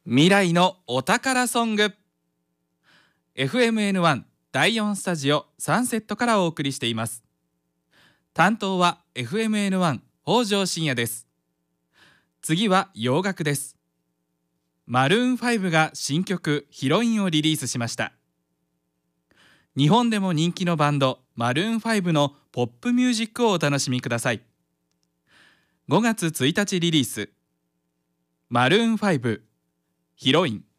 未来のお宝ソング FMN1 第4スタジオサンセットからお送りしています。担当は FMN1 北条信也です。次は洋楽です。マルーン5が新曲ヒロインをリリースしました。日本でも人気のバンドマルーン5のポップミュージックをお楽しみください。5月1日リリース、マルーン5ヒロイン。